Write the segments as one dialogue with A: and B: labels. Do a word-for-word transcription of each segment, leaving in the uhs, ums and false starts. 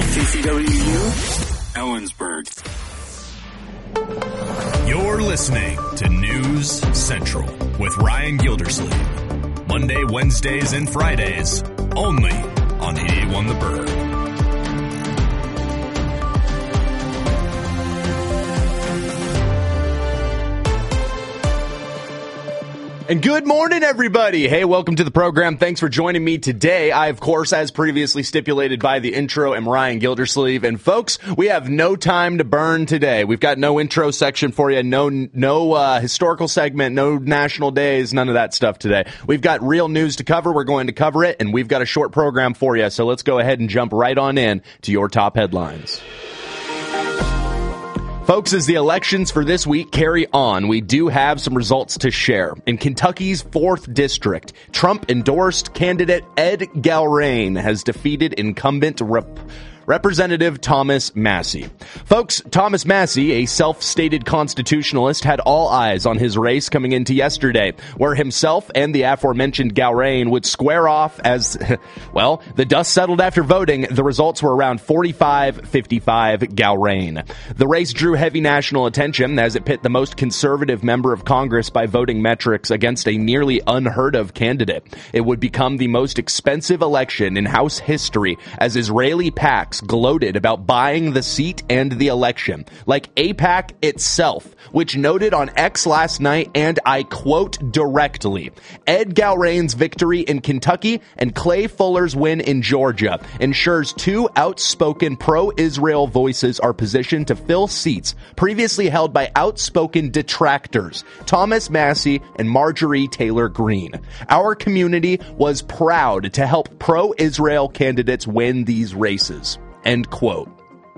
A: K C W U, Ellensburg.
B: You're listening to News Central with Ryan Gildersleeve. Monday, Wednesdays, and Fridays, only on eighty-one The Bird.
C: And good morning, everybody. Hey, welcome to the program. Thanks for joining me today. I, of course, as previously stipulated by the intro, am Ryan Gildersleeve. And folks, we have no time to burn today. We've got no intro section for you, no no uh, historical segment, no national days, none of that stuff today. We've got real news to cover. We're going to cover it, and we've got a short program for you. So let's go ahead and jump right on in to your top headlines. Folks, as the elections for this week carry on, we do have some results to share. In Kentucky's fourth district, Trump-endorsed candidate Ed Gallrein has defeated incumbent Rep- Representative Thomas Massie. Folks, Thomas Massie, a self-stated constitutionalist, had all eyes on his race coming into yesterday, where himself and the aforementioned Gallrein would square off as, well, the dust settled after voting. The results were around forty-five fifty-five Gallrein. The race drew heavy national attention as it pit the most conservative member of Congress by voting metrics against a nearly unheard-of candidate. It would become the most expensive election in House history as Israeli PACs gloated about buying the seat and the election, like AIPAC itself, which noted on X last night, and I quote directly, Ed Gallrein's victory in Kentucky and Clay Fuller's win in Georgia ensures two outspoken pro-Israel voices are positioned to fill seats previously held by outspoken detractors, Thomas Massie and Marjorie Taylor Greene. Our community was proud to help pro-Israel candidates win these races. End quote.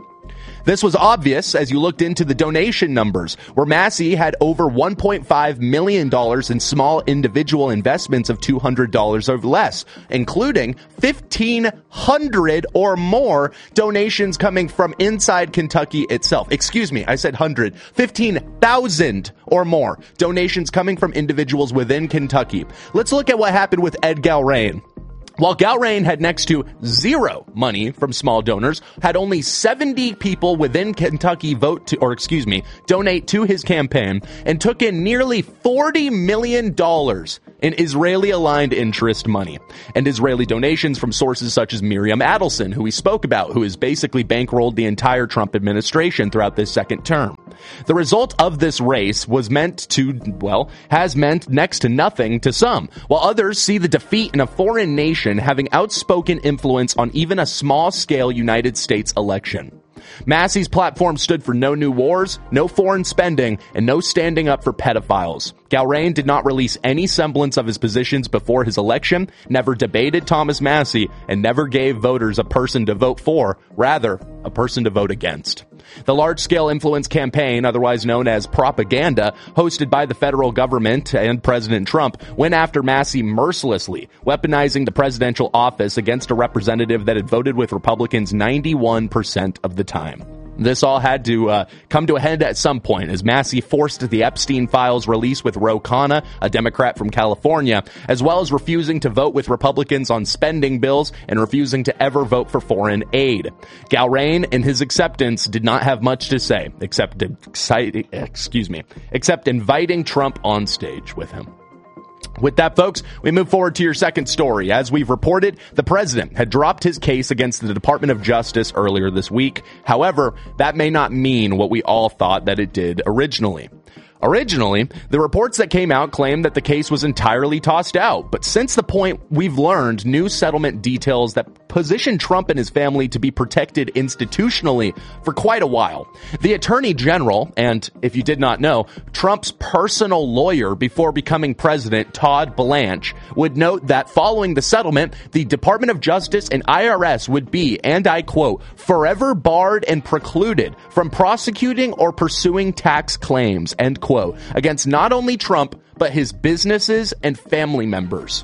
C: This was obvious as you looked into the donation numbers, where Massie had over one point five million dollars in small individual investments of two hundred dollars or less, including fifteen hundred or more donations coming from inside Kentucky itself. Excuse me, I said one hundred. fifteen thousand or more donations coming from individuals within Kentucky. Let's look at what happened with Ed Gallrein. While Gallrein had next to zero money from small donors, had only seventy people within Kentucky vote to, or excuse me, donate to his campaign, and took in nearly forty million dollars in Israeli-aligned interest money, and Israeli donations from sources such as Miriam Adelson, who we spoke about, who has basically bankrolled the entire Trump administration throughout this second term. The result of this race was meant to, well, has meant next to nothing to some, while others see the defeat in a foreign nation having outspoken influence on even a small-scale United States election. Massie's platform stood for no new wars, no foreign spending, and no standing up for pedophiles. Gallrein did not release any semblance of his positions before his election, never debated Thomas Massie, and never gave voters a person to vote for, rather, a person to vote against. The large-scale influence campaign, otherwise known as propaganda, hosted by the federal government and President Trump, went after Massie mercilessly, weaponizing the presidential office against a representative that had voted with Republicans ninety-one percent of the time. This all had to uh, come to a head at some point as Massie forced the Epstein files release with Ro Khanna, a Democrat from California, as well as refusing to vote with Republicans on spending bills and refusing to ever vote for foreign aid. Gallrein, in his acceptance, did not have much to say, except, exciting, excuse me, except inviting Trump on stage with him. With that, folks, we move forward to your second story. As we've reported, the president had dropped his case against the Department of Justice earlier this week. However, that may not mean what we all thought that it did originally. Originally, the reports that came out claimed that the case was entirely tossed out, but since the point, we've learned new settlement details that position Trump and his family to be protected institutionally for quite a while. The Attorney General, and if you did not know, Trump's personal lawyer before becoming president, Todd Blanche, would note that following the settlement, the Department of Justice and I R S would be, and I quote, forever barred and precluded from prosecuting or pursuing tax claims, end quote, against not only Trump, but his businesses and family members.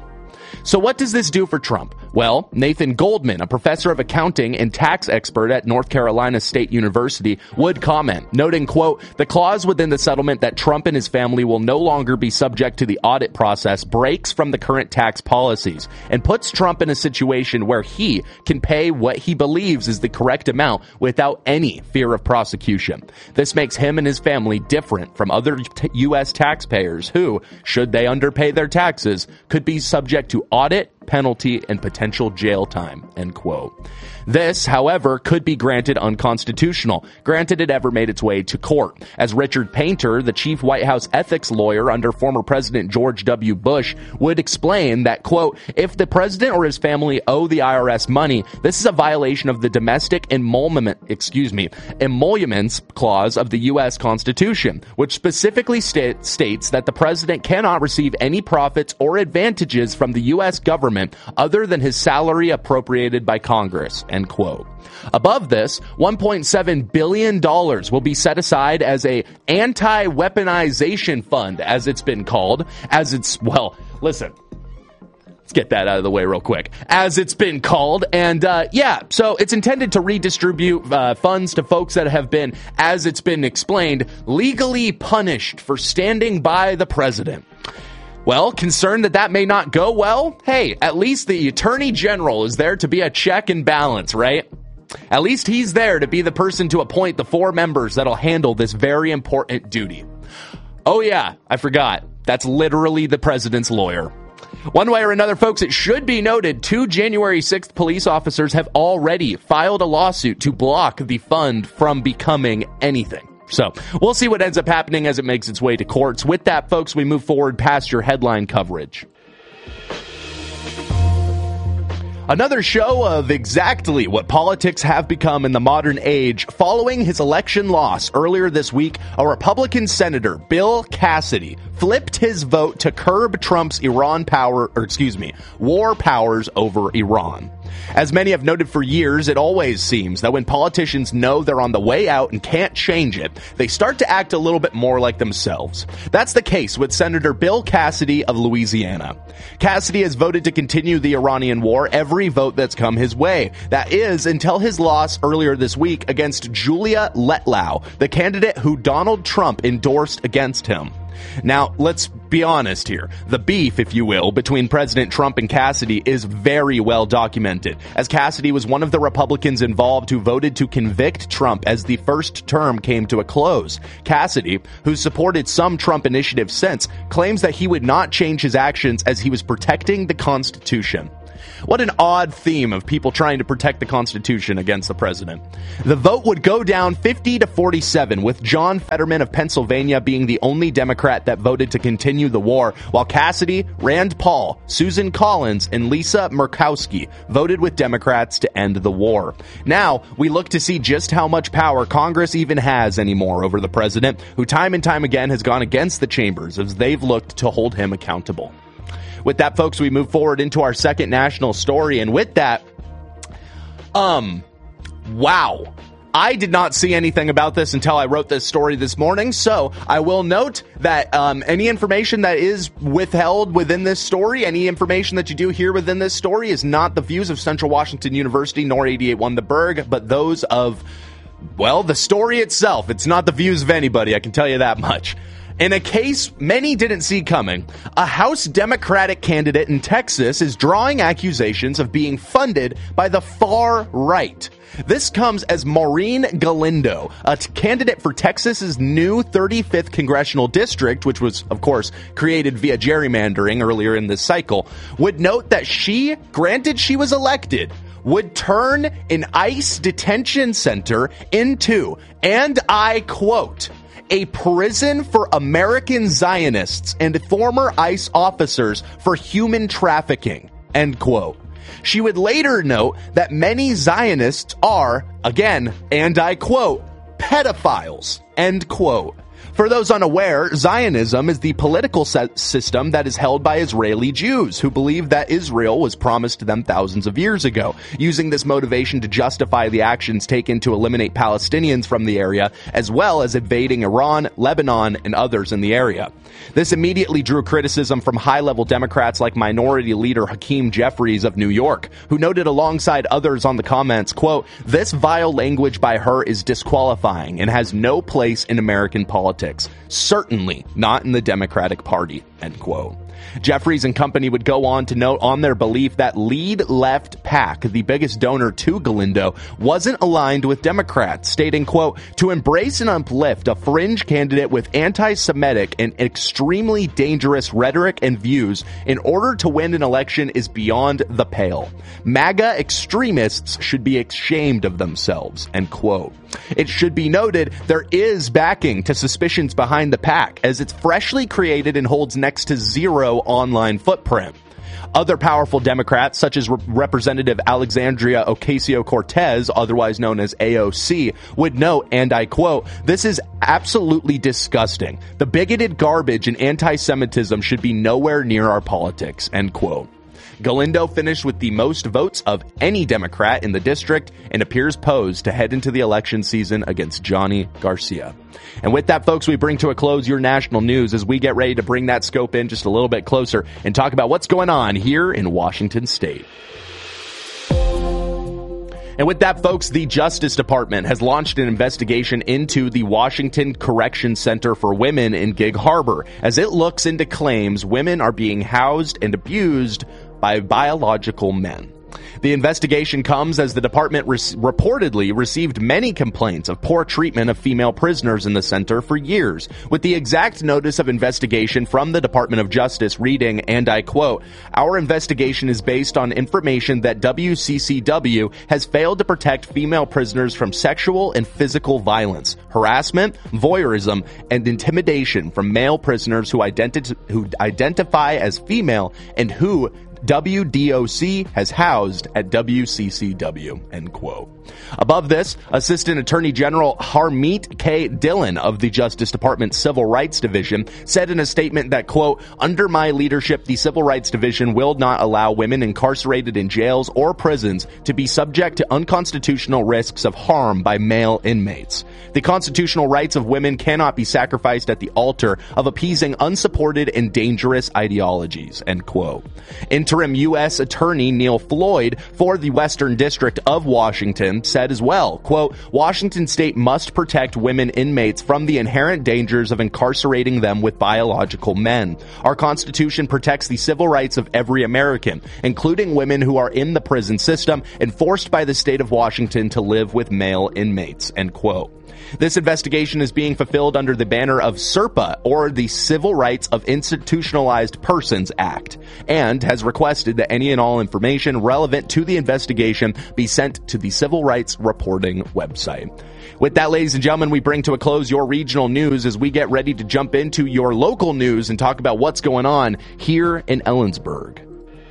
C: So what does this do for Trump? Well, Nathan Goldman, a professor of accounting and tax expert at North Carolina State University, would comment, noting, quote, the clause within the settlement that Trump and his family will no longer be subject to the audit process breaks from the current tax policies and puts Trump in a situation where he can pay what he believes is the correct amount without any fear of prosecution. This makes him and his family different from other t- U S taxpayers who, should they underpay their taxes, could be subject to audit, penalty, and potential jail time, end quote. This, however, could be granted unconstitutional, granted it ever made its way to court. As Richard Painter, the chief White House ethics lawyer under former President George W. Bush, would explain that, quote, if the president or his family owe the I R S money, this is a violation of the domestic emolument, excuse me, emoluments clause of the U S Constitution, which specifically sta- states that the president cannot receive any profits or advantages from the U S government other than his salary appropriated by Congress, end quote. Above this, one point seven billion dollars will be set aside as a anti-weaponization fund, as it's been called, as it's, well, listen, let's get that out of the way real quick, as it's been called. And uh, yeah, so it's intended to redistribute uh, funds to folks that have been, as it's been explained, legally punished for standing by the president. Well, concerned that that may not go well? Hey, at least the Attorney General is there to be a check and balance, right? At least he's there to be the person to appoint the four members that'll handle this very important duty. Oh yeah, I forgot. That's literally the president's lawyer. One way or another, folks, it should be noted, two January sixth police officers have already filed a lawsuit to block the fund from becoming anything. So we'll see what ends up happening as it makes its way to courts. With that, folks, we move forward past your headline coverage. Another show of exactly what politics have become in the modern age. Following his election loss earlier this week, a Republican Senator, Bill Cassidy, flipped his vote to curb Trump's Iran power, or excuse me, war powers over Iran. As many have noted for years, it always seems that when politicians know they're on the way out and can't change it, they start to act a little bit more like themselves. That's the case with Senator Bill Cassidy of Louisiana. Cassidy has voted to continue the Iranian war every vote that's come his way. That is, until his loss earlier this week against Julia Letlau, the candidate who Donald Trump endorsed against him. Now, let's be honest here. The beef, if you will, between President Trump and Cassidy is very well documented, as Cassidy was one of the Republicans involved who voted to convict Trump as the first term came to a close. Cassidy, who's supported some Trump initiatives since, claims that he would not change his actions as he was protecting the Constitution. What an odd theme of people trying to protect the Constitution against the president. The vote would go down fifty to forty-seven, with John Fetterman of Pennsylvania being the only Democrat that voted to continue the war, while Cassidy, Rand Paul, Susan Collins, and Lisa Murkowski voted with Democrats to end the war. Now, we look to see just how much power Congress even has anymore over the president, who time and time again has gone against the chambers as they've looked to hold him accountable. With that, folks, we move forward into our second national story. And with that, um, wow. I did not see anything about this until I wrote this story this morning. So I will note that um, any information that is withheld within this story, any information that you do hear within this story is not the views of Central Washington University nor eighty-eight point one The Berg, but those of, well, the story itself. It's not the views of anybody, I can tell you that much. In a case many didn't see coming, a House Democratic candidate in Texas is drawing accusations of being funded by the far right. This comes as Maureen Galindo, a t- candidate for Texas's new thirty-fifth congressional district, which was, of course, created via gerrymandering earlier in this cycle, would note that she, granted she was elected, would turn an ICE detention center into, and I quote, a prison for American Zionists and former ICE officers for human trafficking, end quote. She would later note that many Zionists are, again, and I quote, pedophiles, end quote. For those unaware, Zionism is the political system that is held by Israeli Jews who believe that Israel was promised to them thousands of years ago, using this motivation to justify the actions taken to eliminate Palestinians from the area, as well as invading Iran, Lebanon, and others in the area. This immediately drew criticism from high-level Democrats like Minority Leader Hakeem Jeffries of New York, who noted alongside others on the comments, quote, "This vile language by her is disqualifying and has no place in American politics. Certainly not in the Democratic Party," end quote. Jeffries and company would go on to note on their belief that Lead Left PAC, the biggest donor to Galindo, wasn't aligned with Democrats, stating, quote, "To embrace and uplift a fringe candidate with anti-Semitic and extremely dangerous rhetoric and views in order to win an election is beyond the pale. MAGA extremists should be ashamed of themselves," end quote. It should be noted there is backing to suspicions behind the PAC, as it's freshly created and holds next to zero online footprint. Other powerful Democrats, such as Re- Representative Alexandria Ocasio-Cortez, otherwise known as A O C, would note, and I quote, "This is absolutely disgusting. The bigoted garbage and anti-Semitism should be nowhere near our politics," end quote. Galindo finished with the most votes of any Democrat in the district and appears posed to head into the election season against Johnny Garcia. And with that, folks, we bring to a close your national news as we get ready to bring that scope in just a little bit closer and talk about what's going on here in Washington State. And with that, folks, the Justice Department has launched an investigation into the Washington Correction Center for Women in Gig Harbor as it looks into claims women are being housed and abused by biological men. The investigation comes as the department re- reportedly received many complaints of poor treatment of female prisoners in the center for years, with the exact notice of investigation from the Department of Justice reading, and I quote, "Our investigation is based on information that W C C W has failed to protect female prisoners from sexual and physical violence, harassment, voyeurism, and intimidation from male prisoners who, identi- who identify as female and who W D O C has housed at W C C W," end quote. Above this, Assistant Attorney General Harmeet K. Dillon of the Justice Department Civil Rights Division said in a statement that, quote, "Under my leadership, the Civil Rights Division will not allow women incarcerated in jails or prisons to be subject to unconstitutional risks of harm by male inmates. The constitutional rights of women cannot be sacrificed at the altar of appeasing unsupported and dangerous ideologies," end quote. Interim U S Attorney Neil Floyd for the Western District of Washington said as well, quote, "Washington State must protect women inmates from the inherent dangers of incarcerating them with biological men. Our Constitution protects the civil rights of every American, including women who are in the prison system and forced by the state of Washington to live with male inmates," end quote. This investigation is being fulfilled under the banner of SIRPA, or the Civil Rights of Institutionalized Persons Act, and has requested that any and all information relevant to the investigation be sent to the Civil Rights Reporting website. With that, ladies and gentlemen, we bring to a close your regional news as we get ready to jump into your local news and talk about what's going on here in Ellensburg.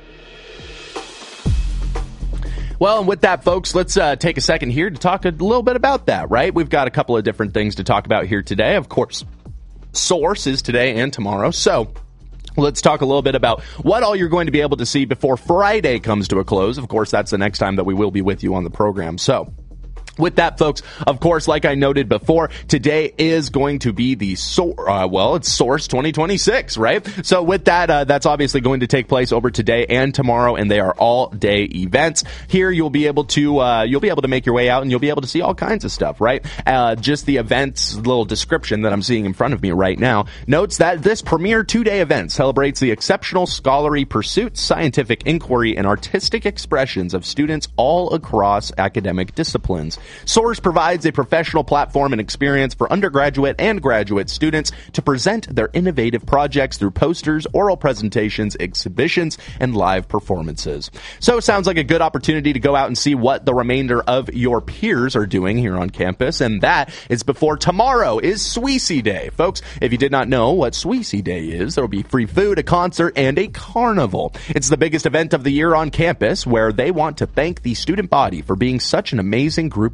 C: Well, and with that, folks, let's uh, take a second here to talk a little bit about that, right? We've got a couple of different things to talk about here today. Of course, Source is today and tomorrow, so let's talk a little bit about what all you're going to be able to see before Friday comes to a close. Of course, that's the next time that we will be with you on the program, so with that, folks, of course, like I noted before, today is going to be the, so- uh, well, it's Source twenty twenty-six, right? So with that, uh, that's obviously going to take place over today and tomorrow, and they are all day events. Here, you'll be able to, uh, you'll be able to make your way out and you'll be able to see all kinds of stuff, right? Uh, just the event's little description that I'm seeing in front of me right now notes that this premier two-day event celebrates the exceptional scholarly pursuits, scientific inquiry, and artistic expressions of students all across academic disciplines. Source provides a professional platform and experience for undergraduate and graduate students to present their innovative projects through posters, oral presentations, exhibitions, and live performances. So it sounds like a good opportunity to go out and see what the remainder of your peers are doing here on campus, and that is before tomorrow is Sweezy Day. Folks, if you did not know what Sweezy Day is, there will be free food, a concert, and a carnival. It's the biggest event of the year on campus where they want to thank the student body for being such an amazing group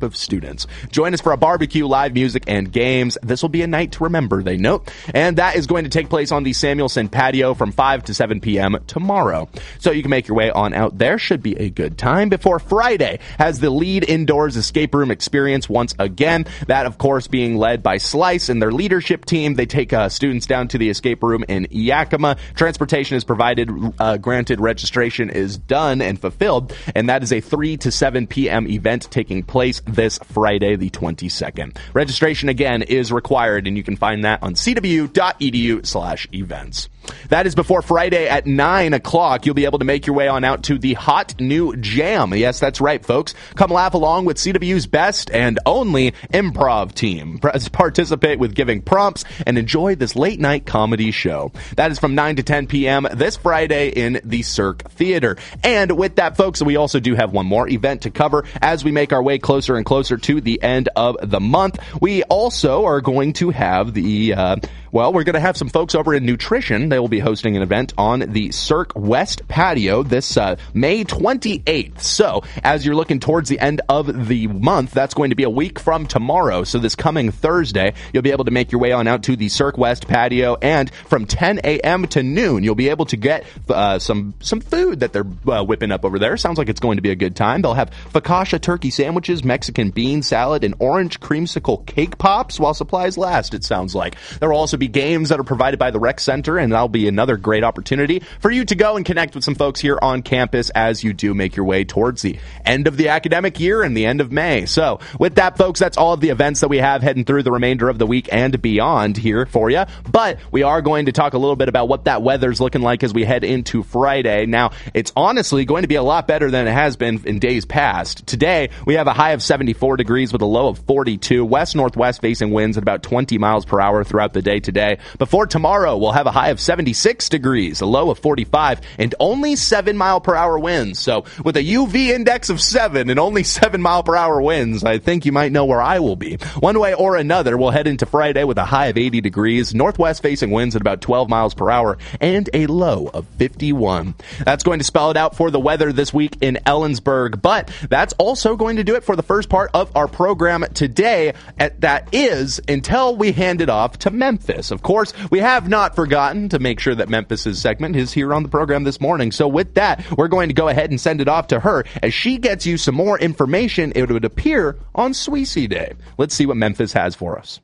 C: of students. Join us for a barbecue, live music, and games. This will be a night to remember, they note. And that is going to take place on the Samuelson patio from five to seven p.m. tomorrow. So you can make your way on out there. Should be a good time before Friday has the lead indoors escape room experience once again. That, of course, being led by Slice and their leadership team. They take uh, students down to the escape room in Yakima. Transportation is provided. Uh, granted, registration is done and fulfilled. And that is a three to seven p.m. event taking place this Friday, the twenty-second. Registration, again, is required, and you can find that on c w dot e d u slash events. That is before Friday at nine o'clock. You'll be able to make your way on out to the Hot New Jam. Yes, that's right, folks. Come laugh along with C W's best and only improv team. Participate with giving prompts and enjoy this late night comedy show. That is from nine to ten p.m. this Friday in the Cirque Theater. And with that, folks, we also do have one more event to cover as we make our way closer and closer to the end of the month. We also are going to have the, uh, well, we're going to have some folks over in nutrition. They will be hosting an event on the Cirque West patio this uh, May twenty-eighth. So as you're looking towards the end of the month, that's going to be a week from tomorrow. So this coming Thursday, you'll be able to make your way on out to the Cirque West patio, and from ten a.m. to noon, you'll be able to get uh, some some food that they're uh, whipping up over there. Sounds like it's going to be a good time. They'll have focaccia turkey sandwiches, Mexican bean salad, and orange creamsicle cake pops while supplies last, it sounds like. There will also be games that are provided by the rec center, and that'll be another great opportunity for you to go and connect with some folks here on campus as you do make your way towards the end of the academic year and the end of May. So with that, folks, that's all of the events that we have heading through the remainder of the week and beyond here for you. But we are going to talk a little bit about what that weather's looking like as we head into Friday. Now, it's honestly going to be a lot better than it has been in days past. Today, we have a high of seventy-four degrees with a low of forty-two. West-northwest facing winds at about twenty miles per hour throughout the day today. Before tomorrow, we'll have a high of seventy-six degrees, a low of forty-five, and only seven mile per hour winds. So with a U V index of seven and only seven mile per hour winds, I think you might know where I will be. One way or another, we'll head into Friday with a high of eighty degrees, northwest facing winds at about twelve miles per hour, and a low of fifty-one. That's going to spell it out for the weather this week in Ellensburg, but that's also going to do it for the first part of our program today. At, that is until we hand it off to Memphis. Of course, we have not forgotten to make sure that Memphis's segment is here on the program this morning. So with that, we're going to go ahead and send it off to her as she gets you some more information. It would appear on Sweezy Day. Let's see what Memphis has for us.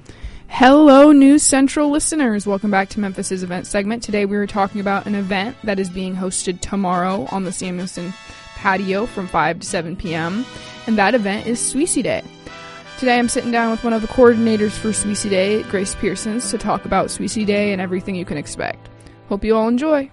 D: Hello, News Central listeners. Welcome back to Memphis's event segment. Today we were talking about an event that is being hosted tomorrow on the Samuelson patio from five to seven p.m. And that event is Sweezy Day. Today I'm sitting down with one of the coordinators for Sweezy Day, Grace Pearsons, to talk about Sweezy Day and everything you can expect. Hope you all enjoy.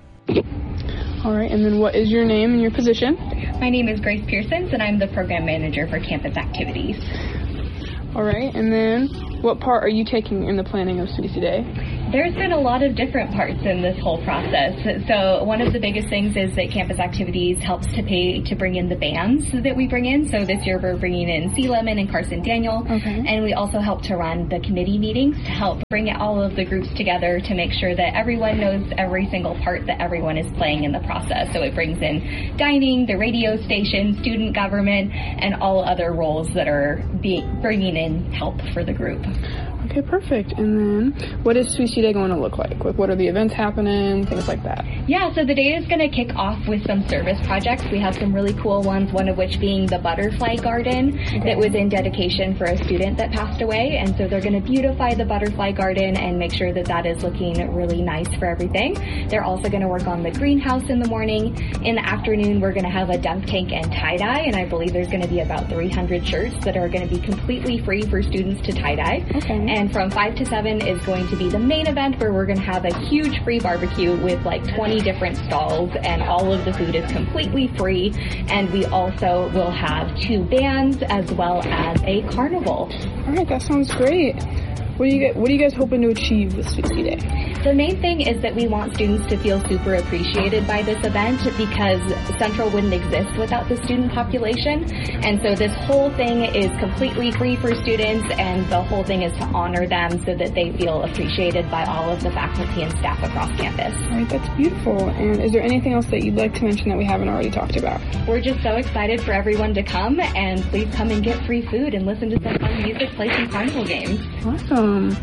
D: All right, and then what is your name and your position?
E: My name is Grace Pearsons, and I'm the program manager for campus activities.
D: All right, and then what part are you taking in the planning of Sweezy Day?
E: There's been a lot of different parts in this whole process. So one of the biggest things is that Campus Activities helps to pay to bring in the bands that we bring in. So this year we're bringing in C. Lemon and Carson Daniel. Okay. And we also help to run the committee meetings to help bring all of the groups together to make sure that everyone knows every single part that everyone is playing in the process. So it brings in dining, the radio station, student government, and all other roles that are being bringing in help for the group.
D: Okay, perfect. And then what is Sweezy Day going to look like? Like, what are the events happening, things like that?
E: Yeah, so the day is going to kick off with some service projects. We have some really cool ones, one of which being the butterfly garden okay. that was in dedication for a student that passed away. And so they're going to beautify the butterfly garden and make sure that that is looking really nice for everything. They're also going to work on the greenhouse in the morning. In the afternoon, we're going to have a dunk tank and tie-dye, and I believe there's going to be about three hundred shirts that are going to be completely free for students to tie-dye. Okay. And from five to seven is going to be the main event where we're going to have a huge free barbecue with like twenty different stalls, and all of the food is completely free. And we also will have two bands as well as a carnival.
D: All right, that sounds great. What do you get, what are you guys hoping to achieve with Sweet C Day?
E: The main thing is that we want students to feel super appreciated by this event because Central wouldn't exist without the student population. And so this whole thing is completely free for students, and the whole thing is to honor them so that they feel appreciated by all of the faculty and staff across campus.
D: All right, that's beautiful. And is there anything else that you'd like to mention that we haven't already talked about?
E: We're just so excited for everyone to come, and please come and get free food and listen to some fun music, play some carnival games.
D: Awesome.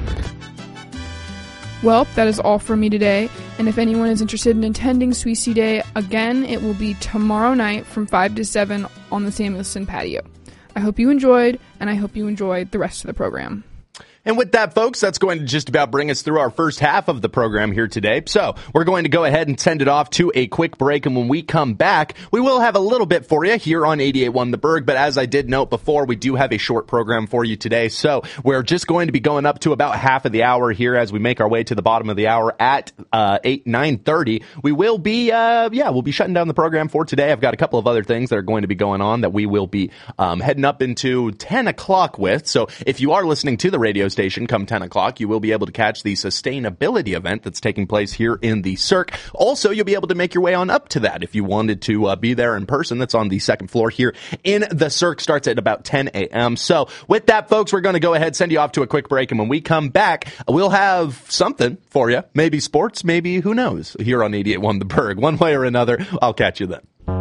D: Well, that is all for me today, and if anyone is interested in attending Sweet C Day, again, it will be tomorrow night from five to seven on the Samuelson patio. I hope you enjoyed, and I hope you enjoyed the rest of the program.
C: And with that, folks, that's going to just about bring us through our first half of the program here today. So we're going to go ahead and send it off to a quick break. And when we come back, we will have a little bit for you here on eighty-eight point one The Berg. But as I did note before, we do have a short program for you today. So we're just going to be going up to about half of the hour here as we make our way to the bottom of the hour at uh eight, nine thirty. We will be, uh yeah, we'll be shutting down the program for today. I've got a couple of other things that are going to be going on that we will be um heading up into ten o'clock with. So if you are listening to the radio station come ten o'clock, you will be able to catch the sustainability event that's taking place here in the Cirque. Also, you'll be able to make your way on up to that if you wanted to uh, be there in person. That's on the second floor here in the Cirque. Starts at about ten a.m. So with that, folks, we're going to go ahead, send you off to a quick break. And when we come back, we'll have something for you. Maybe sports, maybe who knows, here on eighty-eight point one The Berg. One way or another, I'll catch you then.